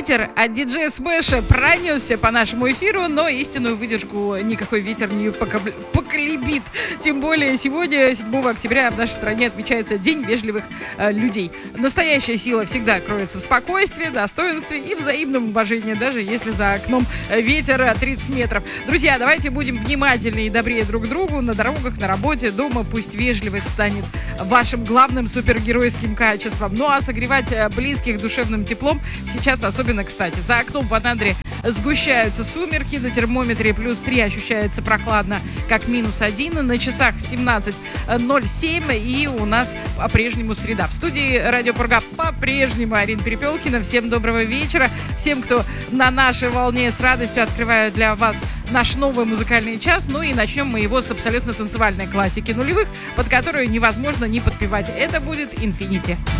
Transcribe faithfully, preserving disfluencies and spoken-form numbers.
Ветер от диджея Смэша пронесся по нашему эфиру, но истинную выдержку никакой ветер не покоб- поколебит. Тем более сегодня, седьмого октября, в нашей стране отмечается День вежливых э, людей. Настоящая сила всегда кроется в спокойствии, достоинстве и взаимном уважении, даже если за окном ветер тридцать метров. Друзья, давайте будем внимательнее и добрее друг к другу на дорогах, на работе, дома. Пусть вежливость станет вашим главным супергеройским качеством. Ну а согревать близких душевным теплом сейчас особенно кстати. За окном в Анадыре сгущаются сумерки, на термометре плюс три, ощущается прохладно, как минус один, на часах семнадцать ноль семь, и у нас по-прежнему среда. В студии Радио Пурга по-прежнему Арина Перепелкина. Всем доброго вечера. Всем, кто на нашей волне с радостью открывает для вас наш новый музыкальный час. Ну и начнем мы его с абсолютно танцевальной классики нулевых, под которую невозможно не подпевать. Это будет «Инфинити».